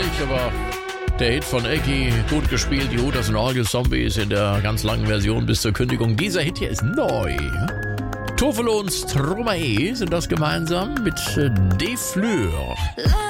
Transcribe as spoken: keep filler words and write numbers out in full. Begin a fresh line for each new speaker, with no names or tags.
nicht, aber der Hit von Eki, gut gespielt, die Hooters und All You Zombies in der ganz langen Version bis zur Kündigung. Dieser Hit hier ist neu. Tofelo und Stromae sind das gemeinsam mit De Fleur.